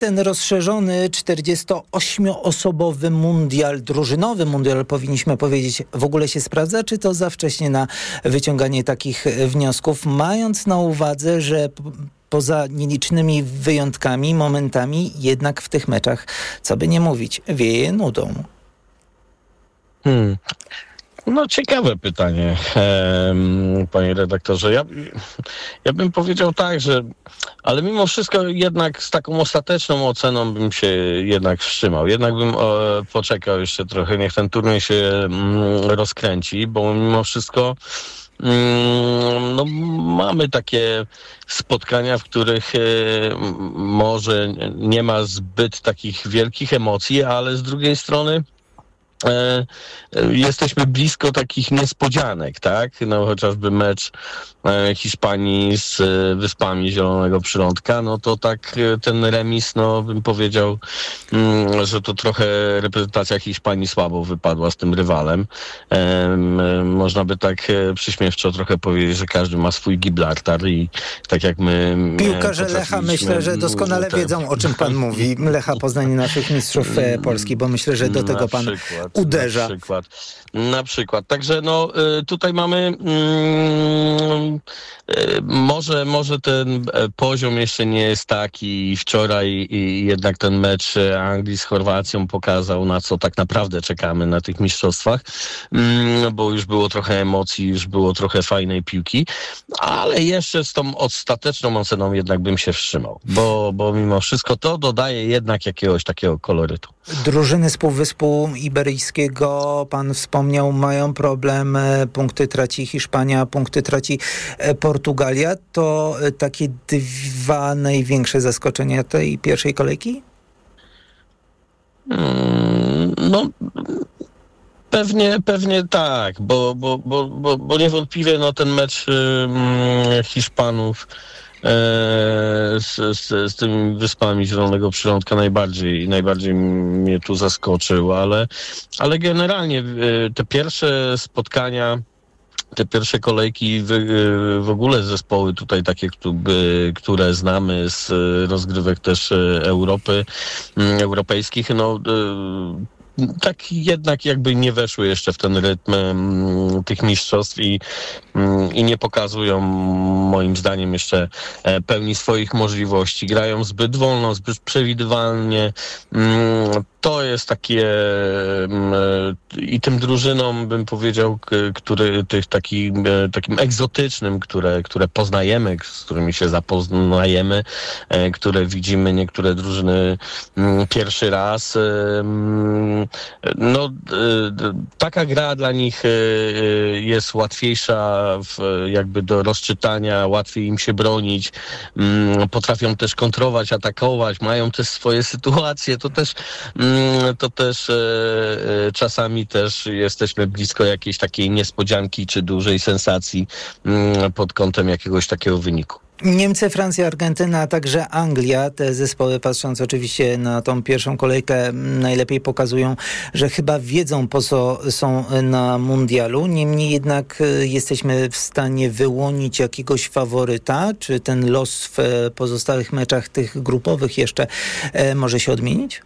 Ten rozszerzony 48-osobowy mundial, drużynowy mundial, powinniśmy powiedzieć, w ogóle się sprawdza, czy to za wcześnie na wyciąganie takich wniosków, mając na uwadze, że poza nielicznymi wyjątkami, momentami, jednak w tych meczach, co by nie mówić, wieje nudą. No ciekawe pytanie, panie redaktorze. Ja bym powiedział tak, że ale mimo wszystko jednak z taką ostateczną oceną bym się jednak wstrzymał. Jednak bym poczekał jeszcze trochę, niech ten turniej się rozkręci, bo mimo wszystko no, mamy takie spotkania, w których może nie ma zbyt takich wielkich emocji, ale z drugiej strony jesteśmy blisko takich niespodzianek, tak? No chociażby mecz Hiszpanii z Wyspami Zielonego Przylądka, no to tak ten remis, no bym powiedział, że to trochę reprezentacja Hiszpanii słabo wypadła z tym rywalem. Można by tak przyśmiewczo trochę powiedzieć, że każdy ma swój Gibraltar i tak jak my... Piłkarze Lecha myślę, że doskonale wiedzą, o czym pan mówi. Lecha Poznań, naszych mistrzów Polski, bo myślę, że do tego pan uderza. Na przykład. Także no tutaj mamy może ten poziom jeszcze nie jest taki. Wczoraj i jednak ten mecz Anglii z Chorwacją pokazał, na co tak naprawdę czekamy na tych mistrzostwach, bo już było trochę emocji, już było trochę fajnej piłki, ale jeszcze z tą ostateczną oceną jednak bym się wstrzymał, bo mimo wszystko to dodaje jednak jakiegoś takiego kolorytu. Drużyny z Półwyspu Iberyjskiego, pan wspomniał, mają problem. Punkty traci Hiszpania, punkty traci Portugalia. To takie dwa największe zaskoczenia tej pierwszej kolejki? No... Pewnie tak, bo niewątpliwie no, ten mecz Hiszpanów z tymi Wyspami Zielonego Przylądka najbardziej mnie tu zaskoczył, ale generalnie te pierwsze spotkania, te pierwsze kolejki, w ogóle zespoły tutaj takie, które znamy z rozgrywek też europejskich, no tak jednak jakby nie weszły jeszcze w ten rytm tych mistrzostw i nie pokazują moim zdaniem jeszcze pełni swoich możliwości. Grają zbyt wolno, zbyt przewidywalnie. To jest takie i tym drużynom bym powiedział, takim egzotycznym, które poznajemy, z którymi się zapoznajemy, które widzimy niektóre drużyny pierwszy raz. No, taka gra dla nich jest łatwiejsza jakby do rozczytania, łatwiej im się bronić, potrafią też kontrować, atakować, mają też swoje sytuacje, to też czasami też jesteśmy blisko jakiejś takiej niespodzianki czy dużej sensacji pod kątem jakiegoś takiego wyniku. Niemcy, Francja, Argentyna, a także Anglia. Te zespoły, patrząc oczywiście na tą pierwszą kolejkę, najlepiej pokazują, że chyba wiedzą, po co są na mundialu. Niemniej jednak jesteśmy w stanie wyłonić jakiegoś faworyta. Czy ten los w pozostałych meczach tych grupowych jeszcze może się odmienić?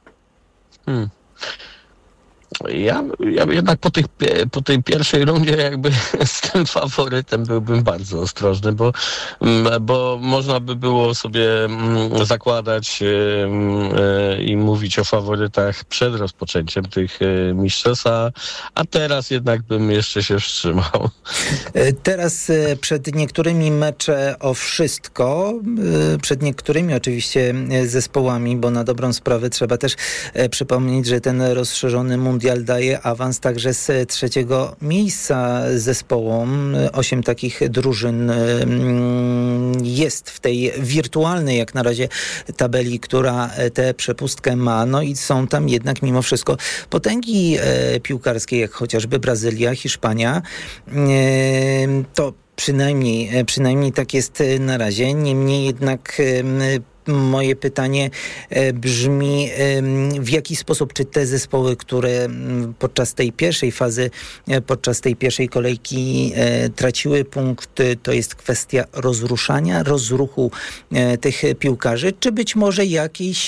Ja jednak po tej pierwszej rundzie jakby z tym faworytem byłbym bardzo ostrożny, bo można by było sobie zakładać i mówić o faworytach przed rozpoczęciem tych mistrzostw, a teraz jednak bym jeszcze się wstrzymał. Teraz przed niektórymi mecze o wszystko, przed niektórymi oczywiście zespołami, bo na dobrą sprawę trzeba też przypomnieć, że ten rozszerzony mundial daje awans także z trzeciego miejsca zespołom. 8 takich drużyn jest w tej wirtualnej jak na razie tabeli, która tę przepustkę ma. No i są tam jednak mimo wszystko potęgi piłkarskie, jak chociażby Brazylia, Hiszpania. To przynajmniej tak jest na razie. Niemniej jednak moje pytanie brzmi, w jaki sposób, czy te zespoły, które podczas tej pierwszej fazy, podczas tej pierwszej kolejki traciły punkty, to jest kwestia rozruszania, rozruchu tych piłkarzy, czy być może jakiejś